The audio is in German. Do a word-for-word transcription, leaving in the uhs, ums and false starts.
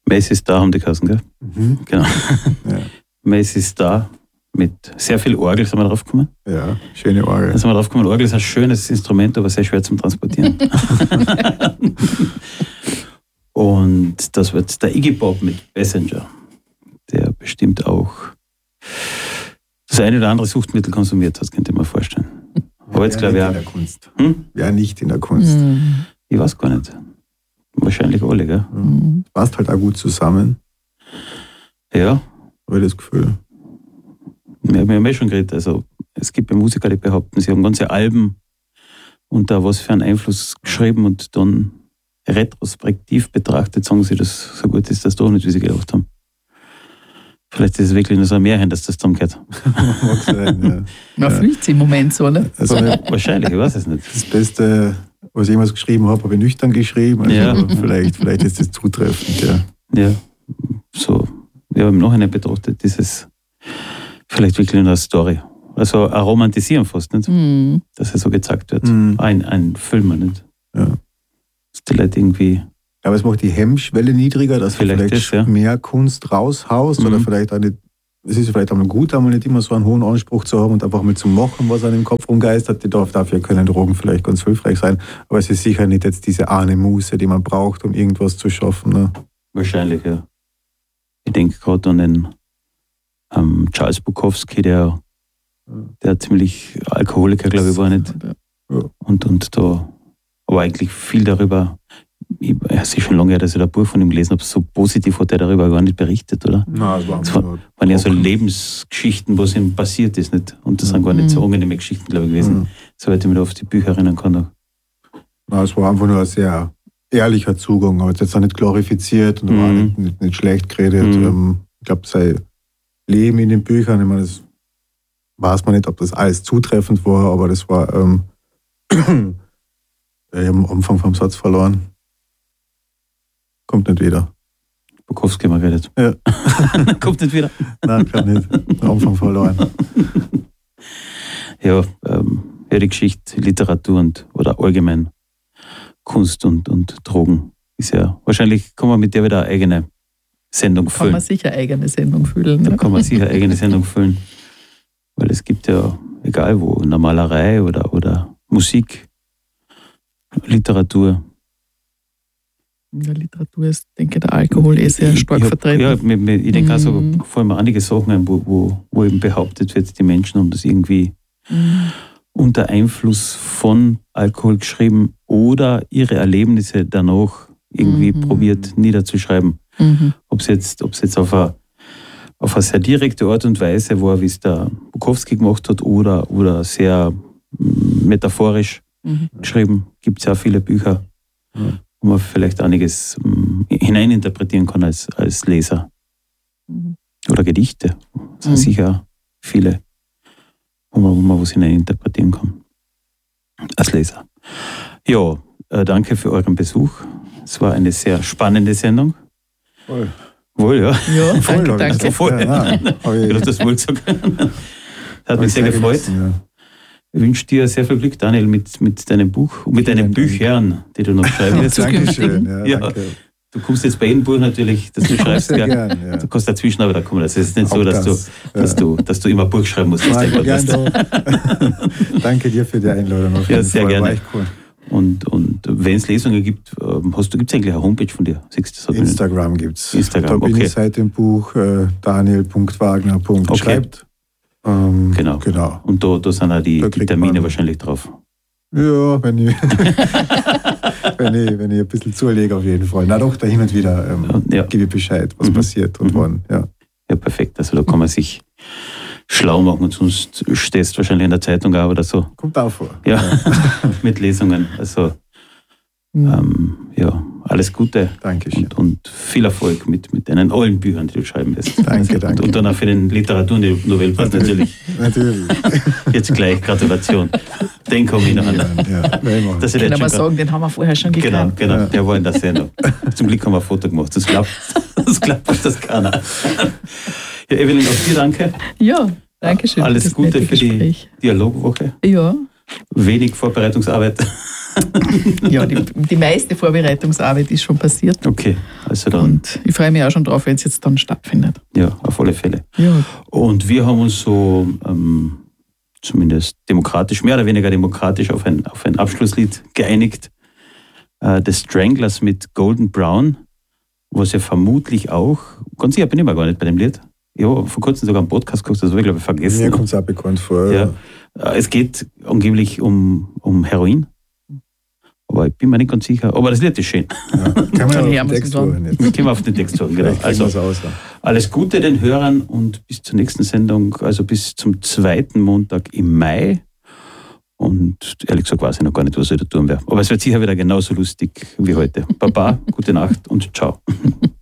Macy's Star haben die Kassen, gell? Mhm. Genau. Ja. Macy's Star mit sehr viel Orgel sind wir drauf gekommen. Ja, schöne Orgel. Da sind wir drauf gekommen, Orgel ist ein schönes Instrument, aber sehr schwer zum Transportieren. Und das wird der Iggy Pop mit Passenger, der bestimmt auch das eine oder andere Suchtmittel konsumiert hat, könnte ich mir vorstellen. Aber jetzt glaube ich auch. Nicht in der Kunst. Hm? Ja, nicht in der Kunst. Mhm. Ich weiß gar nicht. Wahrscheinlich alle, gell? Mhm. Passt halt auch gut zusammen, Ja, habe ich das Gefühl. wir, wir haben ja schon geredet. Also, es gibt ja Musiker, die behaupten, sie haben ganze Alben und da was für einen Einfluss geschrieben und dann retrospektiv betrachtet, sagen sie, dass so gut ist das doch nicht, wie sie gedacht haben. Vielleicht ist es wirklich nur so ein Märchen, dass das zusammengehört. Mag sein, ja. Man Ja. fühlt sich im Moment so, ne? Also Wahrscheinlich, ich weiß es nicht. das Beste, was ich jemals geschrieben habe, habe ich nüchtern geschrieben. Also Ja. vielleicht, vielleicht ist das zutreffend, ja. Ja, so, ja, im Nachhinein betrachtet ist es vielleicht wirklich nur eine Story. Also ein Romantisieren fast, nicht? Mhm. Dass er so gezeigt wird. Mhm. Ein, ein Film, nicht? Ja. Dass die Leute irgendwie, Aber es macht die Hemmschwelle niedriger, dass Vielleicht du vielleicht das, ja. mehr Kunst raushaust Mhm. oder vielleicht auch nicht, es ist vielleicht einmal gut, einmal nicht immer so einen hohen Anspruch zu haben und einfach mal zu machen, was einem im Kopf rumgeistert. Die darf, dafür können Drogen vielleicht ganz hilfreich sein, aber es ist sicher nicht jetzt diese eine Muße, die man braucht, um irgendwas zu schaffen. Ne? wahrscheinlich, ja. Ich denke gerade an den ähm, Charles Bukowski, der, der ziemlich Alkoholiker, glaube ich, war nicht. Ja. Und, und da, aber eigentlich viel darüber, ich, es ist schon lange her, dass ich da ein Buch von ihm gelesen habe, so positiv hat er darüber gar nicht berichtet, oder? Na, es war Das einfach war- nur waren ja so trocken. Lebensgeschichten, was ihm passiert ist, nicht? Und das sind gar nicht so angenehme Geschichten, glaube ich, gewesen, Mhm. soweit ich mich da auf die Bücher erinnern kann. Noch. Na, es war einfach nur ein sehr ehrlicher Zugang, aber jetzt auch nicht glorifiziert und Mhm. war nicht, nicht, nicht schlecht geredet. Mhm. Ähm, ich glaube, sein Leben in den Büchern, ich meine, das weiß man nicht, ob das alles zutreffend war, aber das war, ähm, ich habe am Anfang vom Satz verloren. Kommt nicht wieder. Bukowski mal geredet. Ja. Kommt nicht wieder. Nein, kann nicht. Am Anfang verloren. Ja, ähm, ja, die Geschichte, Literatur und oder allgemein Kunst und, und Drogen ist ja, wahrscheinlich kann man mit der wieder eine eigene Sendung Kann man füllen. sicher eigene Sendung fühlen. Da Ne? kann man sicher eine eigene Sendung füllen. Weil es gibt ja, egal wo, in der Malerei oder, oder Musik, Literatur. In der Literatur ist, denke ich, der Alkohol eh sehr stark ich hab, vertreten. Ja, mir, mir, ich denke auch so, Mhm. fallen mir einige Sachen ein, wo, wo, wo eben behauptet wird, die Menschen haben das irgendwie Mhm. unter Einfluss von Alkohol geschrieben oder ihre Erlebnisse danach irgendwie Mhm. probiert niederzuschreiben. Mhm. Ob es jetzt, ob's jetzt auf eine, auf eine sehr direkte Art und Weise war, wie es der Bukowski gemacht hat, oder, oder sehr mm, metaphorisch Mhm. geschrieben. Gibt es ja auch viele Bücher, Mhm. wo man vielleicht einiges mm, hineininterpretieren kann als, als Leser. Mhm. Oder Gedichte. Das sind Mhm. sicher viele, wo man, wo man was hineininterpretieren kann. Als Leser. Ja, äh, danke für euren Besuch. Es war eine sehr spannende Sendung. Voll. Wohl, ja. Ja, Voll, danke, hab ich danke. voll. Ja, nein, hab ich- Du hast das wohl gesagt. Hat hab mich ich sehr gefreut. genossen, ja. Ich wünsche dir sehr viel Glück, Daniel, mit, mit deinem Buch und mit Vielen deinen Dank. Büchern, die du noch schreiben wirst. Dankeschön. Ja, Ja. danke. Du kommst jetzt bei jedem Buch natürlich, das du schreibst. Sehr Gell? gern, ja. Du kannst dazwischen aber da kommen. Das ist nicht so, Auch dass, das, du, dass, ja. du, dass du immer ein Buch schreiben musst. dass Nein, du gern etwas- doch. Danke dir für die Einladung. Auf Ja, jeden sehr Fall. gerne. War echt cool. Und, und wenn es Lesungen gibt, ähm, hast du, gibt es eigentlich eine Homepage von dir? Siehst du das? Instagram gibt es. Instagram, Da bin okay. ich seit dem Buch äh, daniel punkt wagner punkt Okay. schreibt. Ähm, Genau. genau. Und da, da sind auch die, Da die kriegt Termine man- wahrscheinlich drauf. Ja, wenn ich, wenn, ich, wenn ich ein bisschen zulege, auf jeden Fall. Na doch, da hin und wieder ähm, Ja. gebe ich Bescheid, was Mhm. passiert und Mhm. wann. Ja. Ja, perfekt. Also da kann man sich schlau machen und sonst stehst du wahrscheinlich in der Zeitung auch oder so. Kommt auch vor. Ja, mit Lesungen. Also Mhm. ähm, ja, alles Gute Dankeschön. und, und viel Erfolg mit, mit deinen allen Büchern, die du schreiben wirst. Danke, danke. Und, und dann auch für den Literaturnobelpreis natürlich. Natürlich. Jetzt gleich Gratulation. Den komme ich noch an. Ja, ja. Nein, machen. Dass ich Kann den aber schon sagen, den haben wir vorher schon Genau, gekannt. genau. Ja. Der war in der Sendung. Zum Glück haben wir ein Foto gemacht. Das glaubt, das glaubt euch das keiner. Ja, Evelyn, auch dir danke. Ja, danke schön. Alles für das Gute nette für die Gespräch. Dialogwoche. Ja, Wenig Vorbereitungsarbeit. Ja, die, die meiste Vorbereitungsarbeit ist schon passiert. Okay, also dann. Und ich freue mich auch schon drauf, wenn es jetzt dann stattfindet. Ja, auf alle Fälle. Ja. Und wir haben uns so ähm, zumindest demokratisch, mehr oder weniger demokratisch auf ein, auf ein Abschlusslied geeinigt. Äh, The Stranglers mit Golden Brown, was ja vermutlich auch, ganz sicher bin ich mir gar nicht bei dem Lied. Ja, vor kurzem sogar einen Podcast geguckt, das habe ich glaube ich vergessen. Mir kommt es auch bekannt vor. Ja. Äh, Es geht angeblich um, um Heroin. Aber ich bin mir nicht ganz sicher. Aber das Lied ist schön. Ja. Kann Dann man ja hören auf den wir's Text dann. hören jetzt. Wir können auf den Text hören, genau. Vielleicht kriegen Also wir's aus, ja. alles Gute den Hörern und bis zur nächsten Sendung, also bis zum zweiten Montag im Mai. Und ehrlich gesagt weiß ich noch gar nicht, was ich da tun werde. Aber es wird sicher wieder genauso lustig wie heute. Baba, gute Nacht und ciao.